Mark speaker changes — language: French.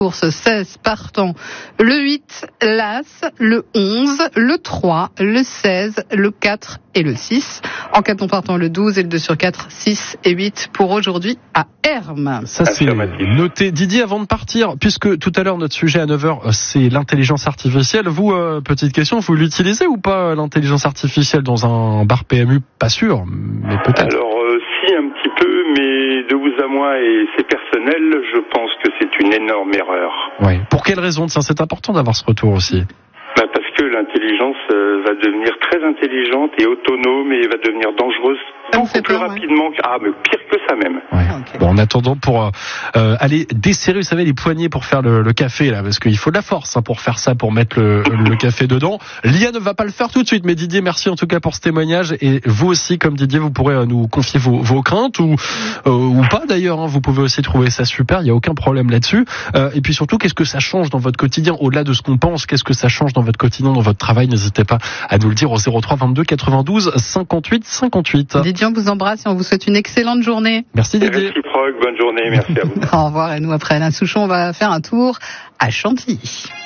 Speaker 1: course 16 partants, le 8, l'As, le 11, le 3, le 16, le 4 et le 6. En 4 non partant, le 12 et le 2 sur 4, 6 et 8 pour aujourd'hui à Hermes.
Speaker 2: Ça c'est noté. Didier, avant de partir, puisque tout à l'heure notre sujet à 9h c'est l'intelligence artificielle, vous, petite question, vous l'utilisez ou pas l'intelligence artificielle dans un bar PMU? Pas sûr, mais peut-être.
Speaker 3: Alors si, un petit peu, mais de vous à moi et c'est personnel, je pense que c'est une énorme erreur.
Speaker 2: Oui. Pour quelle raison? Tiens, c'est important d'avoir ce retour aussi.
Speaker 3: Parce que l'intelligence va devenir très intelligente et autonome et va devenir dangereuse beaucoup plus rapidement. Mais pire que ça même.
Speaker 2: Ouais. Okay. Bon, en attendant, pour aller desserrer, vous savez, les poignées pour faire le café là, parce qu'il faut de la force pour faire ça, pour mettre le café dedans. L'IA ne va pas le faire tout de suite, mais Didier, merci en tout cas pour ce témoignage. Et vous aussi, comme Didier, vous pourrez nous confier vos craintes ou pas d'ailleurs. Vous pouvez aussi trouver ça super. Il y a aucun problème là-dessus. Et puis surtout, qu'est-ce que ça change dans votre quotidien au-delà de ce qu'on pense? Qu'est-ce que ça change dans votre quotidien, dans votre travail? N'hésitez pas à nous le dire au 03 22 92 58 58.
Speaker 1: Didier, on vous embrasse et on vous souhaite une excellente journée.
Speaker 2: Merci Didier.
Speaker 3: Réciproque, bonne journée, merci à vous.
Speaker 1: Au revoir. Et nous, après Alain Souchon, on va faire un tour à Chantilly.